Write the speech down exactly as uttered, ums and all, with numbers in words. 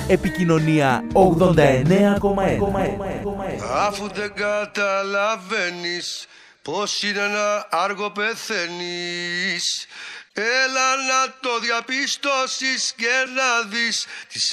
Επικοινωνία ογδόντα εννέα κόμμα ένα. Αφού δεν καταλαβαίνεις πως είναι να άργο πεθαίνεις, έλα να το διαπιστώσεις και να δεις τις